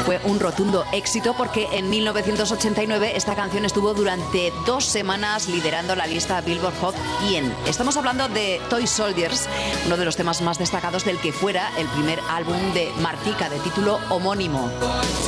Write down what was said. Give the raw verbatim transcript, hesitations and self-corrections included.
fue un rotundo éxito porque en mil novecientos ochenta y nueve esta canción estuvo durante dos semanas liderando la lista Billboard Hot cien. Estamos hablando de Toy Soldiers, uno de los temas más destacados del que fuera el primer álbum de Martika de título homónimo.